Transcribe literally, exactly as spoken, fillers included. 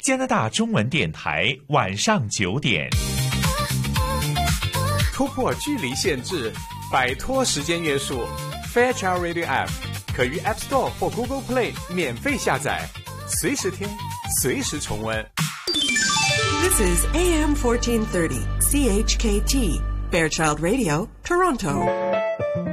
加拿大中文电台晚上九点。 突破距离限制，摆脱时间约束 ，Fairchild Radio App 可于 App Store 或 Google Play 免费下载，随时听，随时重温。 This is A M fourteen thirty C H K T Fairchild Radio, Toronto.